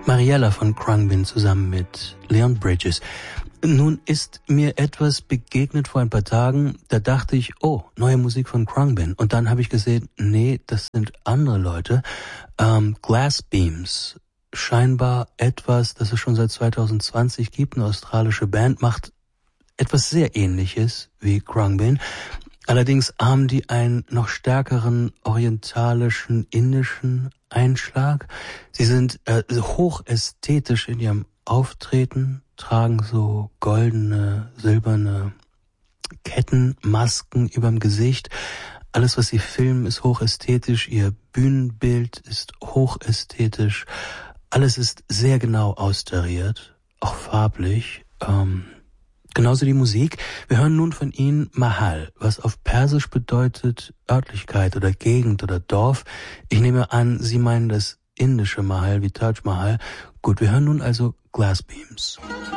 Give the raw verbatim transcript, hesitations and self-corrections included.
Mariella von Khruangbin zusammen mit Leon Bridges. Nun ist mir etwas begegnet vor ein paar Tagen, da dachte ich, oh, neue Musik von Khruangbin. Und dann habe ich gesehen, nee, das sind andere Leute. Ähm, Glass Beams, scheinbar etwas, das es schon seit zwanzig zwanzig gibt. Eine australische Band macht etwas sehr Ähnliches wie Khruangbin. Allerdings haben die einen noch stärkeren orientalischen, indischen Einschlag. Sie sind äh, hochästhetisch in ihrem Auftreten, tragen so goldene, silberne Ketten, Masken überm Gesicht. Alles, was sie filmen, ist hochästhetisch. Ihr Bühnenbild ist hochästhetisch. Alles ist sehr genau austariert, auch farblich. Ähm, genauso die Musik. Wir hören nun von ihnen Mahal, was auf Persisch bedeutet Örtlichkeit oder Gegend oder Dorf. Ich nehme an, Sie meinen das indische Mahal wie Taj Mahal. Gut, wir hören nun also Glass Beams.